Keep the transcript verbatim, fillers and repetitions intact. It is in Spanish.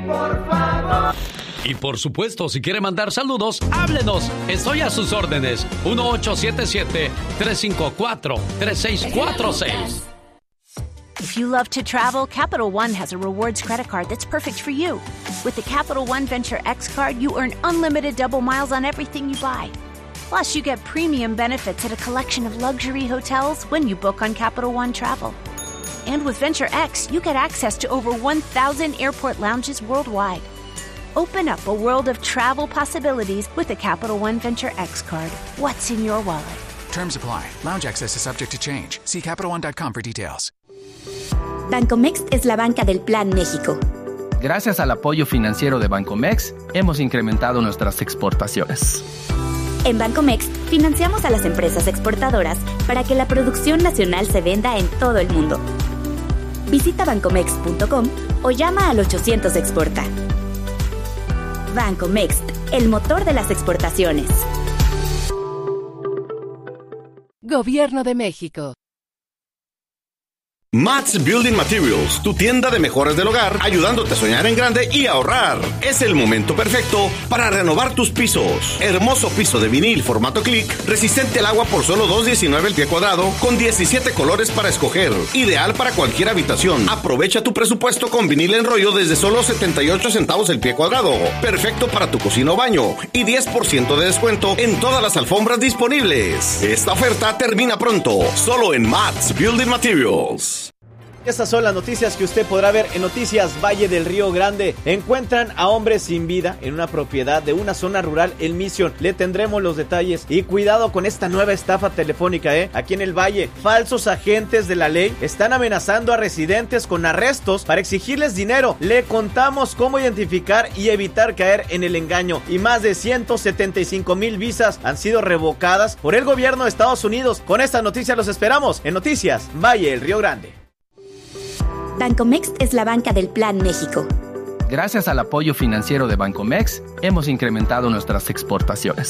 por favor. Y por supuesto, si quiere mandar saludos, háblenos. Estoy a sus órdenes. uno ocho siete siete, tres cinco cuatro, tres seis cuatro seis. If you love to travel, Capital One has a rewards credit card that's perfect for you. With the Capital One Venture X card, you earn unlimited double miles on everything you buy. Plus, you get premium benefits at a collection of luxury hotels when you book on Capital One Travel. And with Venture X, you get access to over one thousand airport lounges worldwide. Open up a world of travel possibilities with the Capital One Venture X card. What's in your wallet? Terms apply. Lounge access is subject to change. See Capital One dot com for details. Bancomext es la banca del Plan México. Gracias al apoyo financiero de Bancomext, hemos incrementado nuestras exportaciones. En Bancomext, financiamos a las empresas exportadoras para que la producción nacional se venda en todo el mundo. Visita bancomext punto com o llama al ochocientos exporta. Bancomext, el motor de las exportaciones. Gobierno de México. Mats Building Materials, tu tienda de mejoras del hogar, ayudándote a soñar en grande y ahorrar. Es el momento perfecto para renovar tus pisos. Hermoso piso de vinil formato click, resistente al agua por solo dos diecinueve el pie cuadrado, con diecisiete colores para escoger. Ideal para cualquier habitación. Aprovecha tu presupuesto con vinil en rollo desde solo setenta y ocho centavos el pie cuadrado. Perfecto para tu cocina o baño. Y diez por ciento de descuento en todas las alfombras disponibles. Esta oferta termina pronto, solo en Mats Building Materials. Estas son las noticias que usted podrá ver en Noticias Valle del Río Grande. Encuentran a hombres sin vida en una propiedad de una zona rural en Mission. Le tendremos los detalles. Y cuidado con esta nueva estafa telefónica, ¿eh? Aquí en el Valle, falsos agentes de la ley están amenazando a residentes con arrestos para exigirles dinero. Le contamos cómo identificar y evitar caer en el engaño. Y más de ciento setenta y cinco mil visas han sido revocadas por el gobierno de Estados Unidos. Con estas noticias los esperamos en Noticias Valle del Río Grande. Bancomext es la banca del Plan México. Gracias al apoyo financiero de Bancomext, hemos incrementado nuestras exportaciones.